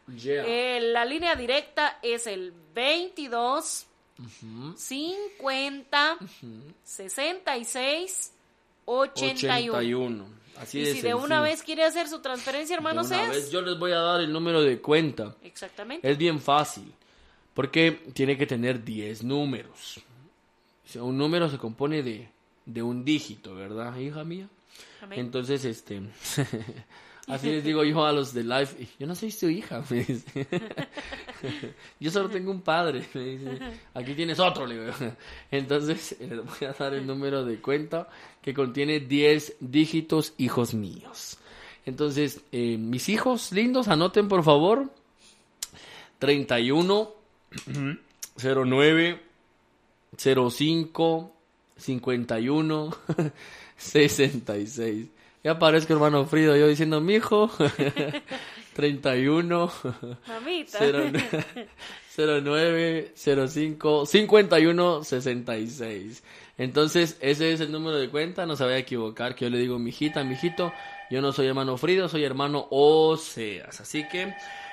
Yeah. La línea directa es el 22 50 66 81. Así y de si de sencillo. una vez quiere hacer su transferencia, hermano De una Seas. vez yo les voy a dar el número de cuenta. Exactamente. Es bien fácil, porque tiene que tener 10 números. O sea, un número se compone de un dígito, ¿verdad, hija mía? Amén. Entonces, así les digo yo a los de Life, yo no soy su hija, me dice. Yo solo tengo un padre, me dice. Aquí tienes otro, le digo. Entonces, les voy a dar el número de cuenta que contiene 10 dígitos, hijos míos. Entonces, mis hijos lindos, anoten por favor. 31 09 05 51 66. Ya aparezco, hermano Frido, yo diciendo, mijo. 31 Mamita. 09 05 51 66. Entonces, ese es el número de cuenta, no se vaya a equivocar, que yo le digo, mijita, mijito, yo no soy hermano Frido, soy hermano Oseas. Así que,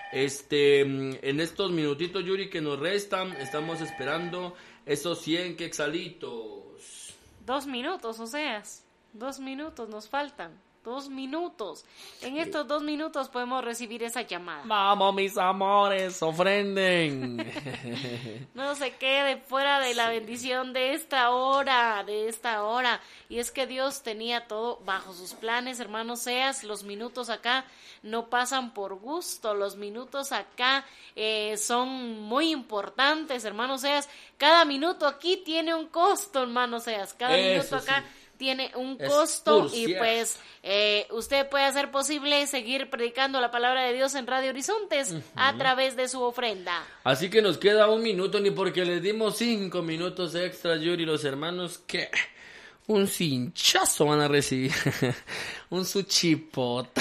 en estos minutitos, Yuri, que nos restan, estamos esperando esos 100 quetzalitos. 2 minutos, Oseas. 2 minutos nos faltan. 2 minutos. En estos 2 minutos podemos recibir esa llamada. Vamos, mis amores, ofrenden. No se quede fuera de la bendición de esta hora, Y es que Dios tenía todo bajo sus planes, hermano Seas. Los minutos acá no pasan por gusto. Los minutos acá son muy importantes, hermano Seas. Cada minuto aquí tiene un costo, hermano Seas. Cada minuto acá... Sí. Tiene un Es costo y cierto. pues usted puede hacer posible seguir predicando la palabra de Dios en Radio Horizontes a través de su ofrenda. Así que nos queda 1 minuto, ni porque les dimos 5 minutos extras, Yuri, los hermanos, que un cinchazo van a recibir. Un su chipote.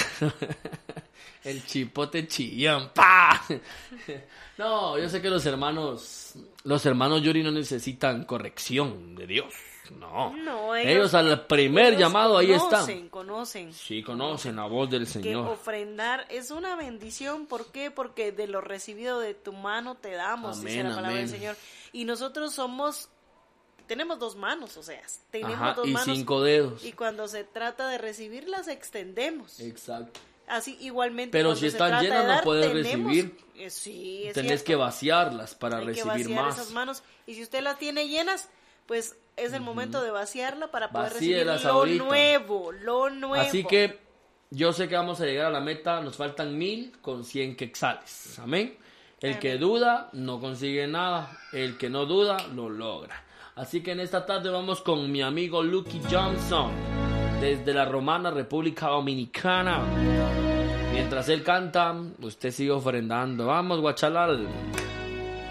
El chipote chillón. ¡Pah! No, yo sé que los hermanos Yuri no necesitan corrección de Dios. No, ellos al primer llamado ahí están. Conocen. Sí, conocen la voz del Que Señor. ofrendar es una bendición. ¿Por qué? Porque de lo recibido de tu mano te damos, Amén, dice la palabra amén. del Señor. Y nosotros tenemos 2 manos, o sea, tenemos Ajá, 2 y manos. 5 dedos. Y cuando se trata de recibirlas, extendemos. Exacto. Así igualmente. Pero cuando si se están trata llenas de no dar, puedes tenemos- recibir. Sí, es Tenés cierto. que vaciarlas para Hay que recibir vaciar más. esas manos. Y si usted las tiene llenas, pues es el momento de vaciarla para poder Vacíelas recibir lo ahorita. nuevo. Así que yo sé que vamos a llegar a la meta. Nos faltan 1000 con 100 quetzales. Amén. El que duda no consigue nada. El que no duda lo logra. Así que en esta tarde vamos con mi amigo Lucky Johnson desde la Romana, República Dominicana. Mientras él canta, usted sigue ofrendando. Vamos, Guachalal.